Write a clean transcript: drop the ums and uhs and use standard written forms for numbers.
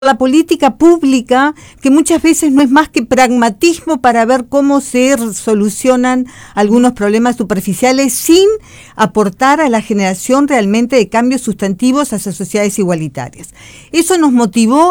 la política pública, que muchas veces no es más que pragmatismo para ver cómo se solucionan algunos problemas superficiales sin aportar a la generación realmente de cambios sustantivos hacia sociedades igualitarias. Eso nos motivó